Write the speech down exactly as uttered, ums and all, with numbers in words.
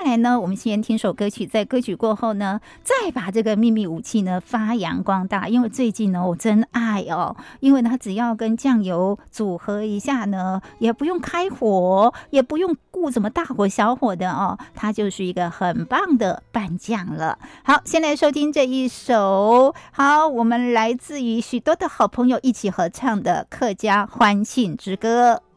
来呢，我们先听首歌曲，在歌曲过后呢，再把这个秘密武器呢发扬光大。因为最近呢，我真爱哦，因为它只要跟酱油组合一下呢，也不用开火，也不用顾什么大火小火的哦，它就是一个很棒的拌酱了。好，先来收听这一首，好，我们来自于许多的好朋友一起合唱的客家欢庆之歌。